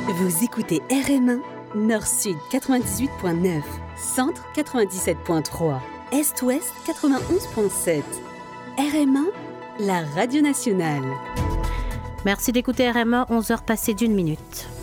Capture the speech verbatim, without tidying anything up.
Vous écoutez R M un, Nord-Sud quatre-vingt-dix-huit point neuf, Centre quatre-vingt-dix-sept point trois, Est-Ouest quatre-vingt-onze point sept. R M un, la radio nationale. Merci d'écouter R M un, onze heures passées d'une minute.